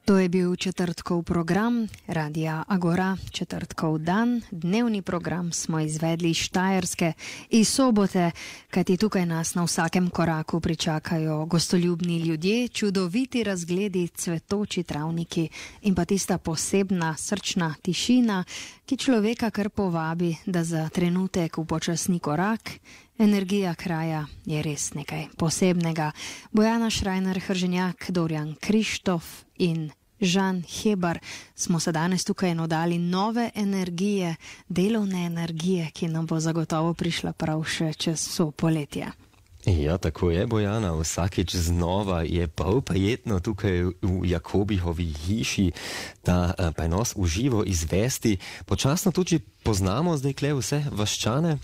To je bil četrtkov program Radia Agora, četrtkov dan. Dnevni program smo izvedli iz Štajerske, iz Sobote, kajti tukaj nas na vsakem koraku pričakajo gostoljubni ljudje, čudoviti razgledi, cvetoči travniki in pa tista posebna srčna tišina, ki človeka kar povabi, da za trenutek upočasni korak. Energija kraja je res nekaj posebnega. Bojana Šrajner-Hrženjak, Dorjan Krištof in Žan Hebar smo se danes tukaj nodali nove energije, delovne energije, ki nam bo zagotovo prišla prav še čez vso poletje. Ja, tako je, Bojana. Vsakeč znova je prav prijetno tukaj v Jakobihovi hiši ta prenos v živo izvesti. Počasno tudi poznamo zdaj kle vse vaščane.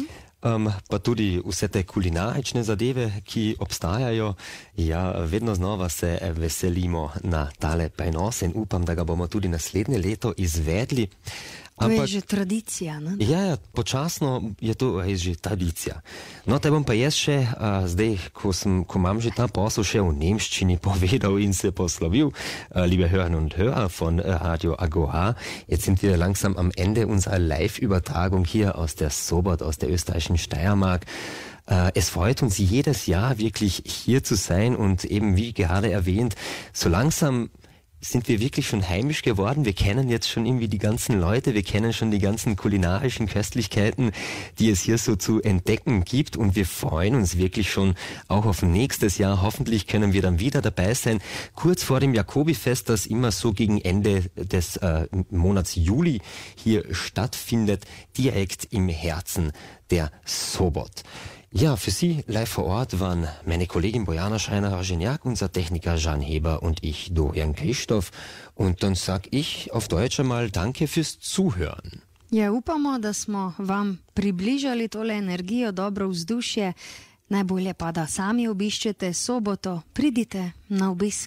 Pa tudi vse te kulinarične zadeve, ki obstajajo. Ja, vedno znova se veselimo na tale prenos in upam, da ga bomo tudi naslednje leto izvedli. To je že tradicija, ne? Ja, počasno je to res že tradicija. No, te bom pa jaz še, zdaj, ko imam že ta posel še v nemščini povedal in se poslovil, liebe Hörerinnen und Hörer von Radio Agora, jetzt sind wir langsam am Ende unserer Live-Übertragung hier aus der Sobot, aus der österreichischen Steiermark. Es freut uns jedes Jahr wirklich hier zu sein und eben wie gerade erwähnt, so langsam sind wir wirklich schon heimisch geworden. Wir kennen jetzt schon irgendwie die ganzen Leute, wir kennen schon die ganzen kulinarischen Köstlichkeiten, die es hier so zu entdecken gibt und wir freuen uns wirklich schon auch auf nächstes Jahr. Hoffentlich können wir dann wieder dabei sein, kurz vor dem Jakobifest, das immer so gegen Ende des Monats Juli hier stattfindet, direkt im Herzen der Sobot. Ja, für Sie live vor Ort waren meine Kollegin Bojana Šrajner-Hrženjak, unser Techniker Žan Hebar und ich, Dorjan Krištof. Und dann sag ich auf Deutsch einmal Danke fürs Zuhören. Ja, upamo, da smo vam približali tole energijo, dobro vzdušje. Najbolje pa, da sami obiščete Soboto, pridite na obisk.